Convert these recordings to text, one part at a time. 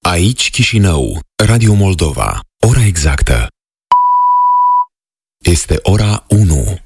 Aici Chișinău, Radio Moldova. Ora exactă este ora 1.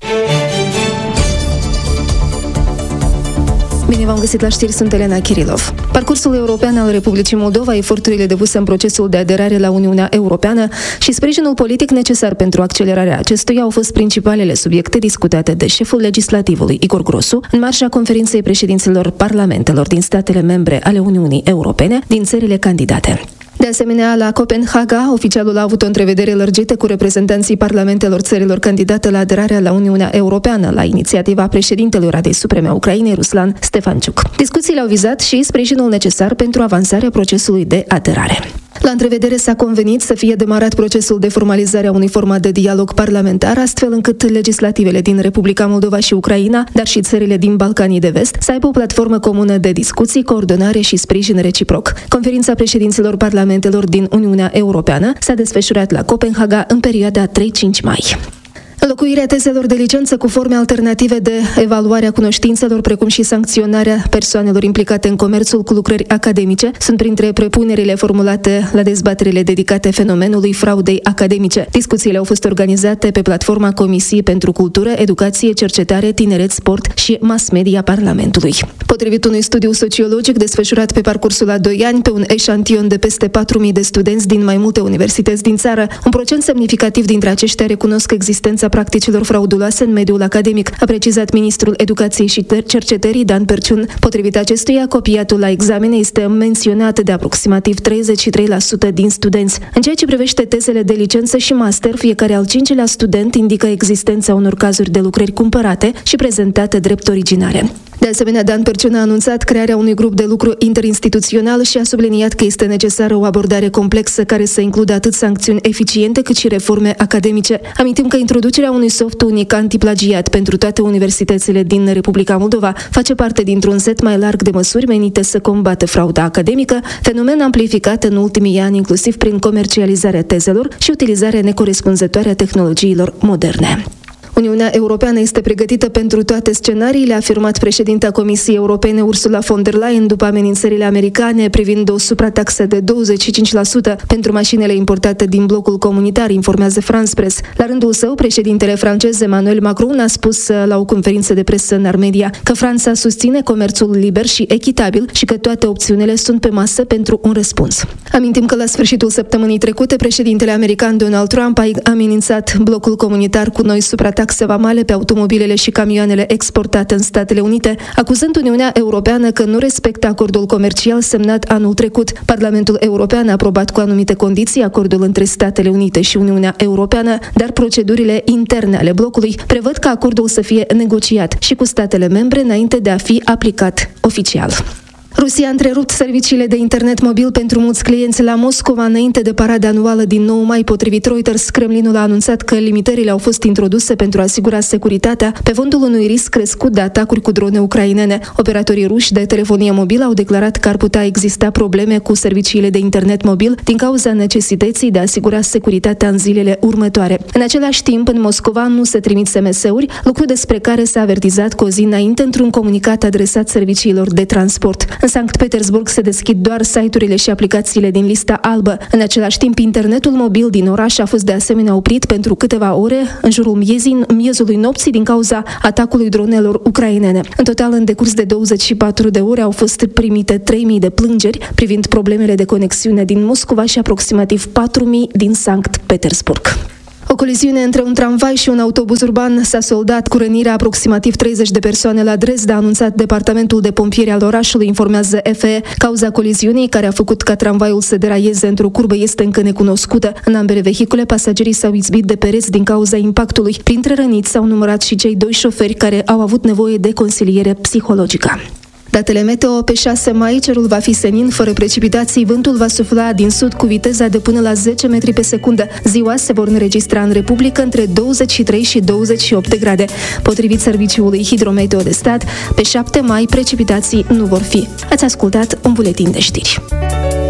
Bine v-am găsit la știri, sunt Elena Kirilov. Parcursul european al Republicii Moldova, eforturile depuse în procesul de aderare la Uniunea Europeană și sprijinul politic necesar pentru accelerarea acestuia au fost principalele subiecte discutate de șeful legislativului Igor Grosu în marja conferinței președinților parlamentelor din statele membre ale Uniunii Europene din țările candidate. De asemenea, la Copenhaga, oficialul a avut o întrevedere lărgită cu reprezentanții parlamentelor țărilor candidate la aderarea la Uniunea Europeană, la inițiativa președintelui Radei Supreme a Ucrainei, Ruslan Stefanciuc. Discuțiile au vizat și sprijinul necesar pentru avansarea procesului de aderare. La întrevedere s-a convenit să fie demarat procesul de formalizare a unui format de dialog parlamentar, astfel încât legislativele din Republica Moldova și Ucraina, dar și țările din Balcanii de Vest, să aibă o platformă comună de discuții, coordonare și sprijin reciproc. Conferința președinților parlamentelor din Uniunea Europeană s-a desfășurat la Copenhaga în perioada 3-5 mai. Înlocuirea tezelor de licență cu forme alternative de evaluare a cunoștințelor, precum și sancționarea persoanelor implicate în comerțul cu lucrări academice, sunt printre propunerile formulate la dezbaterile dedicate fenomenului fraudei academice. Discuțiile au fost organizate pe platforma Comisiei pentru Cultură, Educație, Cercetare, Tineret, Sport și Mass Media Parlamentului. Potrivit unui studiu sociologic desfășurat pe parcursul a 2 ani pe un eșantion de peste 4.000 de studenți din mai multe universități din țară, un procent semnificativ dintre aceștia recunosc existența practicilor frauduloase în mediul academic, a precizat ministrul Educației și Cercetării Dan Perciun. Potrivit acestuia, copiatul la examene este menționat de aproximativ 33% din studenți. În ceea ce privește tezele de licență și master, fiecare al 5-lea student indică existența unor cazuri de lucrări cumpărate și prezentate drept originale. De asemenea, Dan Perciun a anunțat crearea unui grup de lucru interinstituțional și a subliniat că este necesară o abordare complexă care să includă atât sancțiuni eficiente cât și reforme academice. Amintim că introducerea unui soft unic antiplagiat pentru toate universitățile din Republica Moldova face parte dintr-un set mai larg de măsuri menite să combată frauda academică, fenomen amplificat în ultimii ani inclusiv prin comercializarea tezelor și utilizarea necorespunzătoare a tehnologiilor moderne. Uniunea Europeană este pregătită pentru toate scenariile, a afirmat președinta Comisiei Europene Ursula von der Leyen după amenințările americane privind o suprataxă de 25% pentru mașinile importate din blocul comunitar, informează France Press. La rândul său, președintele francez Emmanuel Macron a spus la o conferință de presă în Armedia că Franța susține comerțul liber și echitabil și că toate opțiunile sunt pe masă pentru un răspuns. Amintim că la sfârșitul săptămânii trecute, președintele american Donald Trump a amenințat blocul comunitar cu noi suprataxe vamale pe automobilele și camioanele exportate în Statele Unite, acuzând Uniunea Europeană că nu respectă acordul comercial semnat anul trecut. Parlamentul European a aprobat cu anumite condiții acordul între Statele Unite și Uniunea Europeană, dar procedurile interne ale blocului prevăd ca acordul să fie negociat și cu statele membre înainte de a fi aplicat oficial. Rusia a întrerupt serviciile de internet mobil pentru mulți clienți la Moscova înainte de parada anuală din 9 mai. Potrivit Reuters, Kremlinul a anunțat că limitările au fost introduse pentru a asigura securitatea pe fondul unui risc crescut de atacuri cu drone ucrainene. Operatorii ruși de telefonie mobilă au declarat că ar putea exista probleme cu serviciile de internet mobil din cauza necesității de a asigura securitatea în zilele următoare. În același timp, în Moscova nu se trimit SMS-uri, lucru despre care s-a avertizat cu o zi înainte într-un comunicat adresat serviciilor de transport. În Sankt Petersburg se deschid doar site-urile și aplicațiile din lista albă. În același timp, internetul mobil din oraș a fost de asemenea oprit pentru câteva ore în jurul miezului nopții din cauza atacului dronelor ucrainene. În total, în decurs de 24 de ore au fost primite 3.000 de plângeri privind problemele de conexiune din Moscova și aproximativ 4.000 din Sankt Petersburg. O coliziune între un tramvai și un autobuz urban s-a soldat cu rănirea aproximativ 30 de persoane la Dresda, a anunțat Departamentul de Pompieri al orașului, informează FE. Cauza coliziunii, care a făcut ca tramvaiul să deraieze într-o curbă, este încă necunoscută. În ambele vehicule, pasagerii s-au izbit de pereți din cauza impactului. Printre răniți s-au numărat și cei 2 șoferi care au avut nevoie de consiliere psihologică. Datele meteo: pe 6 mai cerul va fi senin, fără precipitații, vântul va sufla din sud cu viteza de până la 10 metri pe secundă. Ziua se vor înregistra în Republică între 23 și 28 de grade. Potrivit Serviciului Hidrometeo de Stat, pe 7 mai precipitații nu vor fi. Ați ascultat un buletin de știri.